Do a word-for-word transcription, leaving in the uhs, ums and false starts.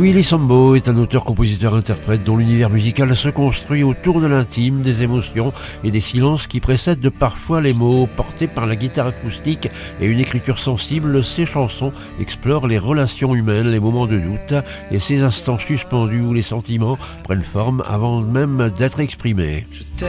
Willy Sambo est un auteur-compositeur-interprète dont l'univers musical se construit autour de l'intime, des émotions et des silences qui précèdent parfois les mots. Portés par la guitare acoustique et une écriture sensible, ses chansons explorent les relations humaines, les moments de doute et ces instants suspendus où les sentiments prennent forme avant même d'être exprimés. Je t'aime.